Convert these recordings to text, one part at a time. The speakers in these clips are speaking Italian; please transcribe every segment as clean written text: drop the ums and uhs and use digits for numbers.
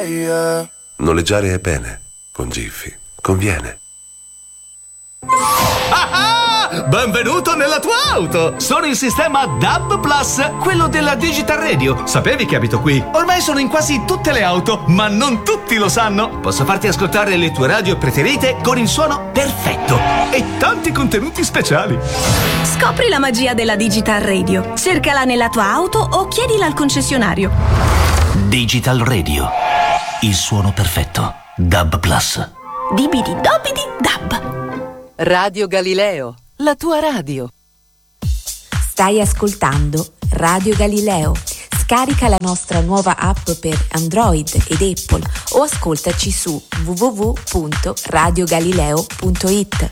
yeah. Noleggiare è bene, con Jiffy conviene. Benvenuto nella tua auto! Sono il sistema DAB Plus, quello della Digital Radio. Sapevi che abito qui? Ormai sono in quasi tutte le auto, ma non tutti lo sanno. Posso farti ascoltare le tue radio preferite con il suono perfetto e tanti contenuti speciali. Scopri la magia della Digital Radio. Cercala nella tua auto o chiedila al concessionario. Digital Radio, il suono perfetto. DAB Plus. Dibidi dobidi dab. Radio Galileo, la tua radio. Stai ascoltando Radio Galileo. Scarica la nostra nuova app per Android ed Apple o ascoltaci su www.radiogalileo.it.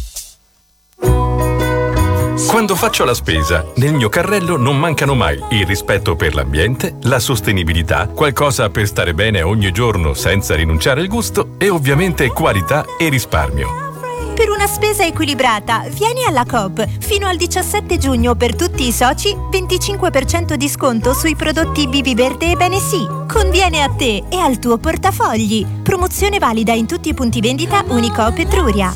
Quando faccio la spesa, nel mio carrello non mancano mai il rispetto per l'ambiente, la sostenibilità, qualcosa per stare bene ogni giorno senza rinunciare al gusto e ovviamente qualità e risparmio. Per una spesa equilibrata, vieni alla Coop. Fino al 17 giugno per tutti i soci, 25% di sconto sui prodotti Bibi Verde e Bene Sì. Conviene a te e al tuo portafogli. Promozione valida in tutti i punti vendita Unicoop Etruria.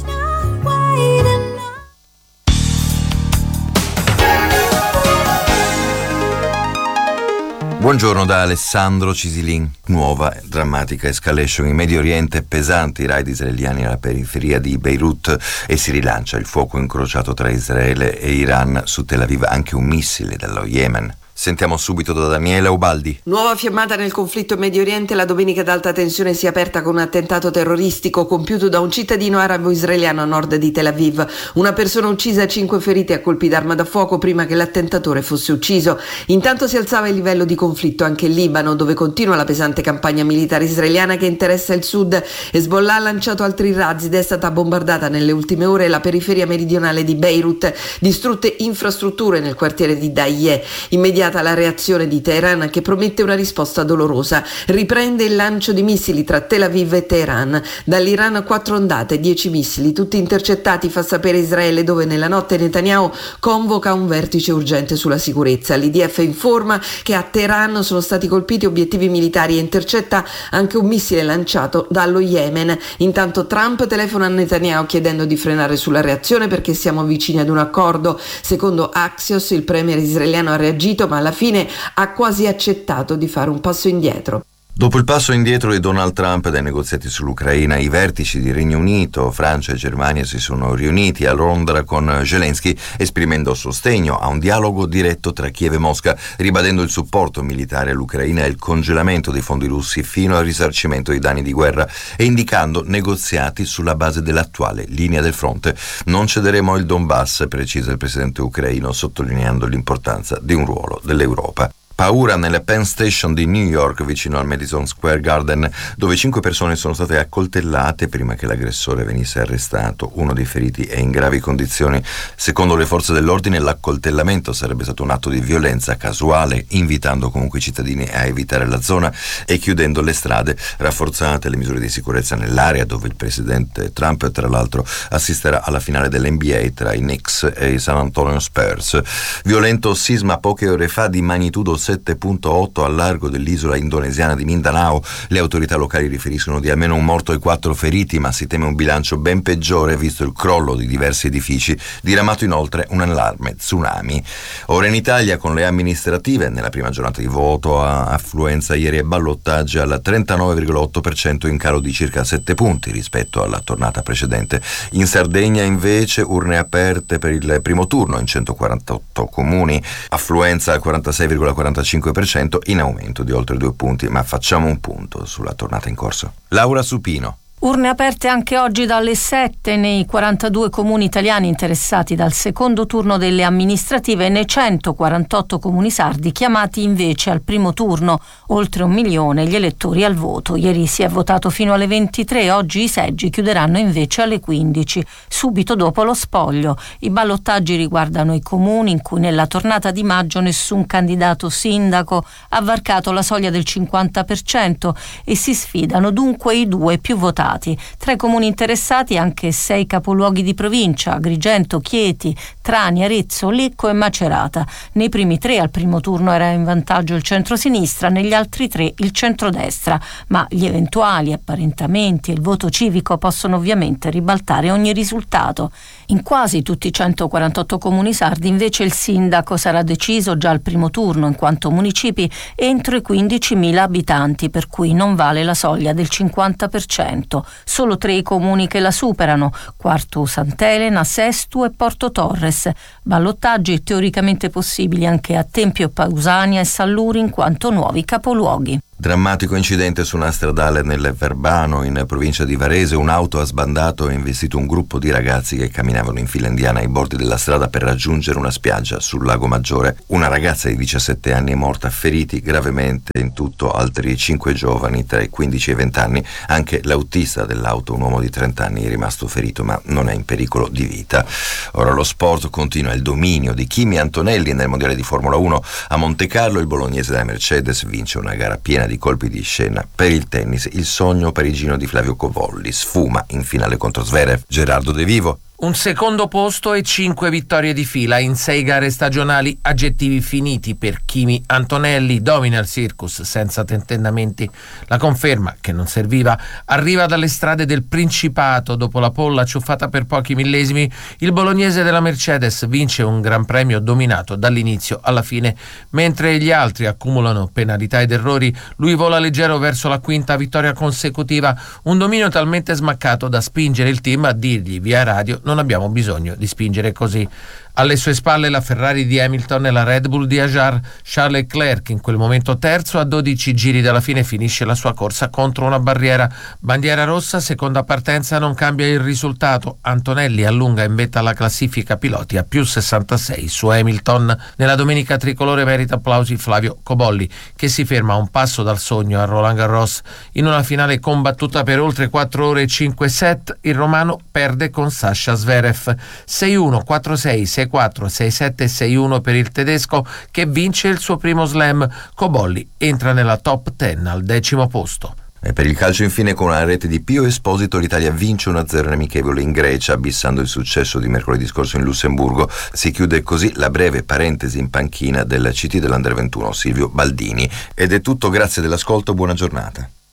Buongiorno da Alessandro Cisilin. Nuova drammatica escalation in Medio Oriente, pesanti raid israeliani alla periferia di Beirut e si rilancia il fuoco incrociato tra Israele e Iran su Tel Aviv, anche un missile dallo Yemen. Sentiamo subito da Daniela Ubaldi. Nuova fiammata nel conflitto in Medio Oriente. La domenica d'alta tensione si è aperta con un attentato terroristico compiuto da un cittadino arabo-israeliano a nord di Tel Aviv. Una persona uccisa e 5 feriti a colpi d'arma da fuoco prima che l'attentatore fosse ucciso. Intanto si alzava il livello di conflitto anche in Libano, dove continua la pesante campagna militare israeliana che interessa il sud. Hezbollah ha lanciato altri razzi ed è stata bombardata nelle ultime ore la periferia meridionale di Beirut, distrutte infrastrutture nel quartiere di Dahieh. Immediatamente la reazione di Teheran, che promette una risposta dolorosa. Riprende il lancio di missili tra Tel Aviv e Teheran. Dall'Iran 4 ondate, 10 missili, tutti intercettati, fa sapere Israele, dove nella notte Netanyahu convoca un vertice urgente sulla sicurezza. L'IDF informa che a Teheran sono stati colpiti obiettivi militari e intercetta anche un missile lanciato dallo Yemen. Intanto Trump telefona a Netanyahu chiedendo di frenare sulla reazione perché siamo vicini ad un accordo. Secondo Axios, il premier israeliano ha reagito, ma alla fine ha quasi accettato di fare un passo indietro. Dopo il passo indietro di Donald Trump dai negoziati sull'Ucraina, i vertici di Regno Unito, Francia e Germania si sono riuniti a Londra con Zelensky, esprimendo sostegno a un dialogo diretto tra Kiev e Mosca, ribadendo il supporto militare all'Ucraina e il congelamento dei fondi russi fino al risarcimento dei danni di guerra e indicando negoziati sulla base dell'attuale linea del fronte. Non cederemo il Donbass, precisa il presidente ucraino, sottolineando l'importanza di un ruolo dell'Europa. Paura nella Penn Station di New York, vicino al Madison Square Garden, dove 5 persone sono state accoltellate prima che l'aggressore venisse arrestato. Uno dei feriti è in gravi condizioni. Secondo le forze dell'ordine, l'accoltellamento sarebbe stato un atto di violenza casuale, invitando comunque i cittadini a evitare la zona e chiudendo le strade. Rafforzate le misure di sicurezza nell'area, dove il presidente Trump, tra l'altro, assisterà alla finale dell'NBA tra i Knicks e i San Antonio Spurs. Violento sisma poche ore fa di magnitudo 7.8 al largo dell'isola indonesiana di Mindanao. Le autorità locali riferiscono di almeno un morto e 4 feriti, ma si teme un bilancio ben peggiore visto il crollo di diversi edifici. Diramato inoltre un allarme tsunami. Ora in Italia, con le amministrative, nella prima giornata di voto a affluenza ieri e ballottaggi al 39,8%, in calo di circa 7 punti rispetto alla tornata precedente. In Sardegna invece urne aperte per il primo turno in 148 comuni, affluenza al 46,45%, in aumento di oltre 2 punti, ma facciamo un punto sulla tornata in corso. Laura Supino. Urne aperte anche oggi dalle 7 nei 42 comuni italiani interessati dal secondo turno delle amministrative e nei 148 comuni sardi chiamati invece al primo turno. Oltre 1 milione gli elettori al voto. Ieri si è votato fino alle 23, oggi i seggi chiuderanno invece alle 15, subito dopo lo spoglio. I ballottaggi riguardano i comuni in cui nella tornata di maggio nessun candidato sindaco ha varcato la soglia del 50% e si sfidano dunque i 2 più votati. risultati. Tra i comuni interessati anche 6 capoluoghi di provincia: Agrigento, Chieti, Trani, Arezzo, Lecco e Macerata. Nei primi 3 al primo turno era in vantaggio il centrosinistra, negli altri 3 il centrodestra, ma gli eventuali apparentamenti e il voto civico possono ovviamente ribaltare ogni risultato. In quasi tutti i 148 comuni sardi invece il sindaco sarà deciso già al primo turno, in quanto municipi entro i 15.000 abitanti, per cui non vale la soglia del 50%. Solo 3 i comuni che la superano: Quartu Sant'Elena, Sestu e Porto Torres. Ballottaggi teoricamente possibili anche a Tempio Pausania e Salluri, in quanto nuovi capoluoghi. Drammatico incidente su una stradale nel Verbano, in provincia di Varese. Un'auto ha sbandato e investito un gruppo di ragazzi che camminavano in fila indiana ai bordi della strada per raggiungere una spiaggia sul Lago Maggiore. Una ragazza di 17 anni è morta, feriti gravemente in tutto altri 5 giovani tra i 15 e i 20 anni. Anche l'autista dell'auto, un uomo di 30 anni, è rimasto ferito ma non è in pericolo di vita. Ora lo sport continua, il dominio di Kimi Antonelli nel mondiale di Formula 1 a Montecarlo. Il bolognese della Mercedes vince una gara piena di colpi di scena. Per il tennis, il sogno parigino di Flavio Cobolli sfuma in finale contro Zverev. Gerardo De Vivo. Un secondo posto e 5 vittorie di fila in 6 gare stagionali, aggettivi finiti per Kimi Antonelli. Domina il circus senza tentennamenti. La conferma, che non serviva, arriva dalle strade del Principato. Dopo la pole acciuffata per pochi millesimi, il bolognese della Mercedes vince un gran premio dominato dall'inizio alla fine. Mentre gli altri accumulano penalità ed errori, lui vola leggero verso la 5ª vittoria consecutiva. Un dominio talmente smaccato da spingere il team a dirgli via radio: non abbiamo bisogno di spingere così. Alle sue spalle la Ferrari di Hamilton e la Red Bull di Ajar. Charles Leclerc, in quel momento terzo, a 12 giri dalla fine finisce la sua corsa contro una barriera. Bandiera rossa, seconda partenza, non cambia il risultato. Antonelli allunga in vetta la classifica piloti a più 66 su Hamilton. Nella domenica tricolore merita applausi Flavio Cobolli, che si ferma a un passo dal sogno a Roland Garros. In una finale combattuta per oltre 4 ore e 5 set, il romano perde con Sasha Zverev. 6-1, 4-6, 6-4, 6-7 e 6-1 per il tedesco, che vince il suo primo slam. Cobolli entra nella top 10 al 10° posto. E per il calcio infine, con una rete di Pio Esposito, l'Italia vince 1-0 in amichevole in Grecia, abissando il successo di mercoledì scorso in Lussemburgo. Si chiude così la breve parentesi in panchina del CT dell'Under 21 Silvio Baldini. Ed è tutto, grazie dell'ascolto, buona giornata.